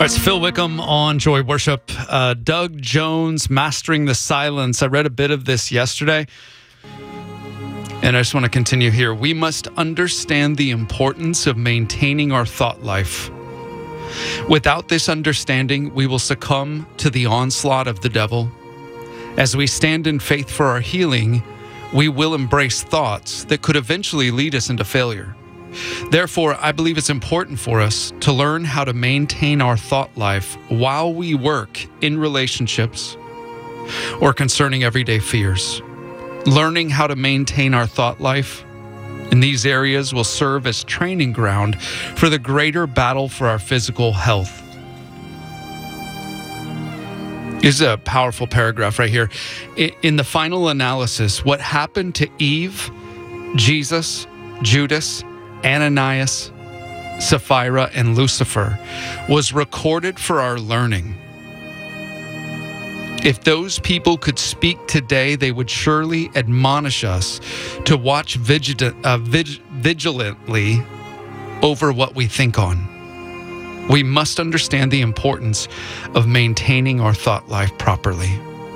It's Phil Wickham on Joy Worship. Doug Jones, Mastering the Silence. I read a bit of this yesterday, and I just want to continue here. We must understand the importance of maintaining our thought life. Without this understanding, we will succumb to the onslaught of the devil. As we stand in faith for our healing, we will embrace thoughts that could eventually lead us into failure. Therefore, I believe it's important for us to learn how to maintain our thought life while we work in relationships or concerning everyday fears. Learning how to maintain our thought life in these areas will serve as training ground for the greater battle for our physical health. This is a powerful paragraph right here. In the final analysis, what happened to Eve, Jesus, Judas, Ananias, Sapphira, and Lucifer was recorded for our learning. If those people could speak today, they would surely admonish us to watch vigilantly over what we think on. We must understand the importance of maintaining our thought life properly.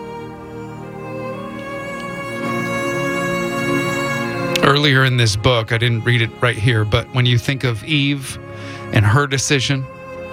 Earlier in this book, I didn't read it right here, but when you think of Eve and her decision,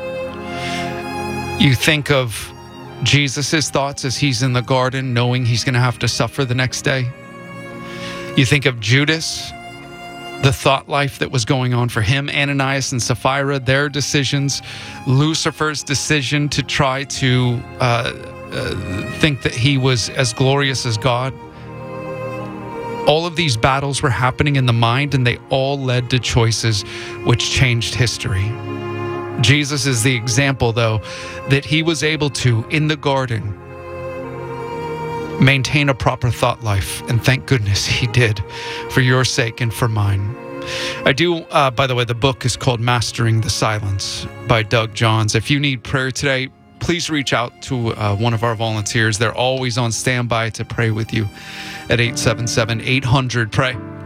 you think of Jesus' thoughts as he's in the garden, knowing he's going to have to suffer the next day. You think of Judas, the thought life that was going on for him, Ananias and Sapphira, their decisions, Lucifer's decision to try to think that he was as glorious as God. All of these battles were happening in the mind, and they all led to choices which changed history. Jesus is the example, though, that he was able to, in the garden, maintain a proper thought life. And thank goodness he did, for your sake and for mine. I do, by the way, the book is called Mastering the Silence by Doug Jones. If you need prayer today, please reach out to one of our volunteers. They're always on standby to pray with you at 877-800-PRAY.